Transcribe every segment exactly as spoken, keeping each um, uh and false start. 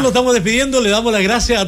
nos estamos despidiendo. Le damos las gracias a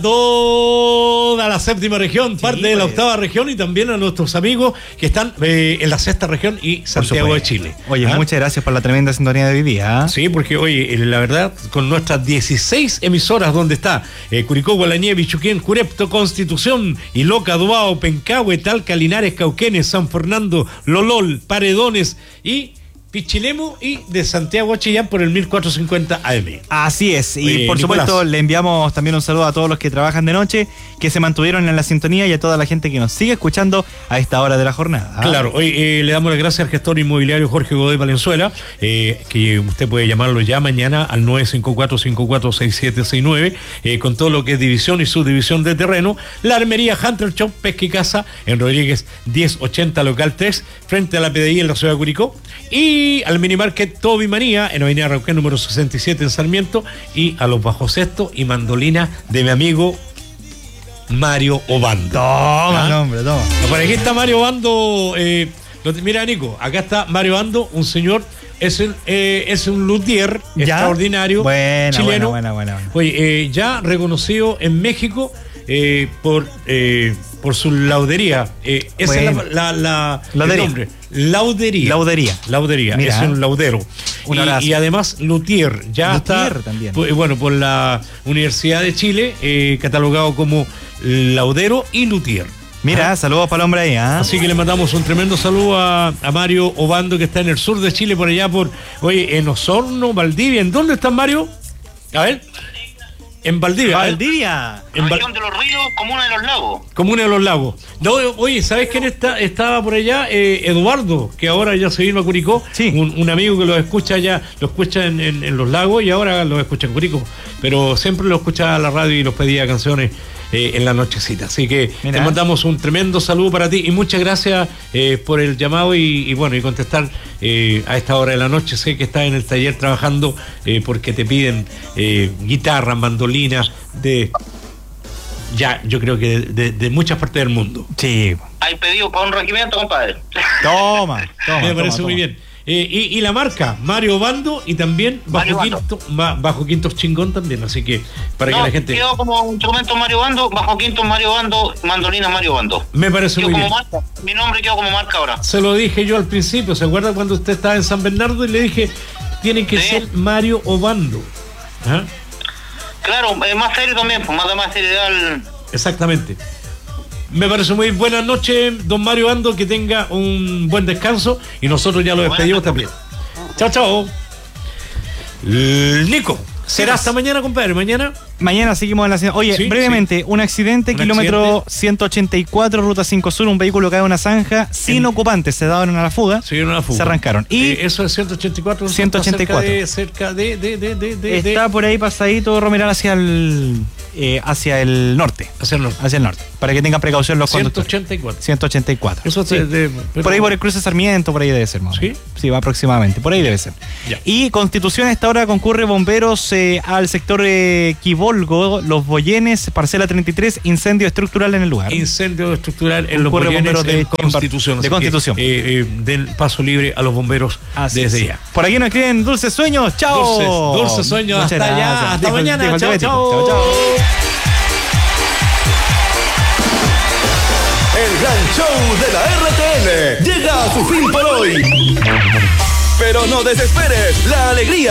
toda la séptima región, sí, parte de la octava región y también a nuestros amigos que están eh, en la sexta región y Santiago de Chile. Oye, ¿ah? Muchas gracias por la tremenda sintonía de hoy día. ¿eh? Sí, porque oye, la verdad, con nuestras dieciséis emisoras donde está eh, Curicó, Gualañé, Bichuquén, Curepto, Constitución, Iloca, Dubao, Pencahue, Talca, Linares, Cauquenes, San Fernando, Lolol, Paredones y Pichilemu y de Santiago a Chillán por el mil cuatrocientos cincuenta A M. Así es, y Oye, por Nicolás, supuesto le enviamos también un saludo a todos los que trabajan de noche, que se mantuvieron en la sintonía y a toda la gente que nos sigue escuchando a esta hora de la jornada. Claro, hoy eh, le damos las gracias al gestor inmobiliario Jorge Godoy Valenzuela, eh, que usted puede llamarlo ya mañana al nueve cinco cuatro, cinco cuatro seis siete seis nueve, eh, con todo lo que es división y subdivisión de terreno. La armería Hunter Shop Pesca y Casa en Rodríguez diez ochenta local tres, frente a la P D I en la ciudad de Curicó. Y al minimarket Toby Manía en Avenida Rauquén número sesenta y siete en Sarmiento, y a los bajos cestos y mandolina de mi amigo Mario Obando. Toma, ¿ah? Hombre, toma. Por aquí está Mario Obando. Eh, mira, Nico, acá está Mario Obando, un señor, es un, eh, es un luthier ¿ya? extraordinario, buena, chileno. Buena, buena, buena, buena. Oye, eh, ya reconocido en México eh, por eh, por su laudería. Eh, esa bueno. es la, la, la laudería. el nombre. Laudería. Laudería. Laudería. Mira, es un laudero. Un y, y además luthier. Ya luthier está. También. Bueno, por la Universidad de Chile, eh, catalogado como laudero y luthier. Mira, ¿ah? Saludos para el hombre ahí, ¿ah? Así que le mandamos un tremendo saludo a, a Mario Obando, que está en el sur de Chile, por allá por, oye, en Osorno, Valdivia. ¿En dónde está Mario? A ver. En Valdivia. Valdivia. En Región Val... de los Ríos, Comuna de los Lagos. Comuna de los Lagos. No, oye, ¿sabes quién está, estaba por allá? Eh, Eduardo, que ahora ya se vino a Curicó. Sí. Un, un amigo que lo escucha allá, lo escucha en, en, en los Lagos y ahora lo escucha en Curicó. Pero siempre lo escucha a la radio y los pedía canciones eh, en la nochecita. Así que Mira. te mandamos un tremendo saludo para ti y muchas gracias eh, por el llamado y, y bueno, y contestar eh, a esta hora de la noche. Sé que estás en el taller trabajando eh, porque te piden eh, guitarra, mandolina, de ya, yo creo que de, de, de muchas partes del mundo. Sí. Hay pedido para un regimiento, compadre. Toma, toma. Me parece toma, muy toma. bien. Eh, y, y la marca, Mario Obando, y también Bajo Quinto, ma, Bajo Quintos Chingón también, así que para no, que la gente... quedó como instrumento Mario Obando, Bajo Quintos Mario Obando, mandolina Mario Obando. Me parece quedó muy como bien. Marca. Mi nombre quedó como marca ahora. Se lo dije yo al principio, ¿se acuerda cuando usted estaba en San Bernardo? Y le dije, tiene que ¿Sí? ser Mario Obando. ¿Ah? Claro, es más serio también, pues más de más seriedad. Exactamente. Me parece muy buenas noches, don Mario Obando, que tenga un buen descanso y nosotros ya lo despedimos también. Chao, chao. Nico, será hasta mañana, compadre. Mañana. Mañana seguimos en la ciudad. Oye, sí, brevemente, sí. un accidente, un kilómetro accidente. ciento ochenta y cuatro, ruta cinco sur, un vehículo cae en una zanja sin en... ocupantes, se daban a la fuga. Se dieron a la fuga. Se arrancaron. Y eh, eso es ciento ochenta y cuatro. ciento ochenta y cuatro. Cerca de, cerca de, de, de, de, de Está de... por ahí pasadito, Romeral, hacia el eh, hacia el norte. Hacia el norte. Hacia el norte. Para que tengan precaución los conductores. ciento ochenta y cuatro. ciento ochenta y cuatro. Eso sí. de, de, pero... Por ahí por el cruce Sarmiento, por ahí debe ser, más. ¿Sí? Sí, va aproximadamente. Por ahí debe ser. Ya. Y Constitución, a esta hora concurre bomberos eh, al sector eh, Quibolgo, Los Boyenes, parcela treinta y tres, incendio estructural en el lugar. Incendio estructural en concurre Los Boyenes de, en Constitución. De Constitución. Que, eh, eh, den paso libre a los bomberos Así desde es. ya. Por aquí nos escriben dulces sueños. Chao. Dulces, dulces sueños. Muchas hasta gracias. allá. Hasta Dijo, mañana. Dijo chao, chao. chao, chao. El gran show de la R T N llega a su fin por hoy. Pero no desesperes, la alegría